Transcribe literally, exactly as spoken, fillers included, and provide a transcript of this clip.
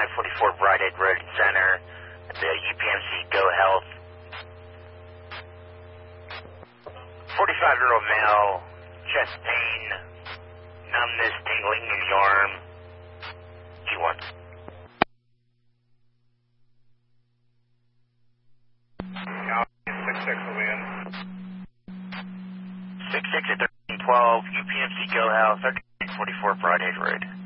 thirty-nine forty-four Brighthead Road Center, at the U P M C Go Health. forty-five-year-old male, chest pain, numbness, tingling in the arm. G one. six six will be in. six six at thirteen twelve, U P M C Go Health, thirteen forty-four Brighthead Road.